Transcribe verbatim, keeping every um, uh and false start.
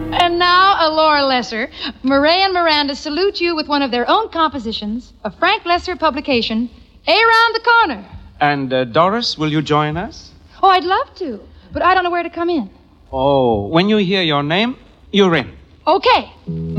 And now, a Laura Lesser. Murray and Miranda salute you with one of their own compositions, a Frank Lesser publication, Around the Corner. And, uh, Doris, will you join us? Oh, I'd love to, but I don't know where to come in. Oh, when you hear your name, you're in. Okay.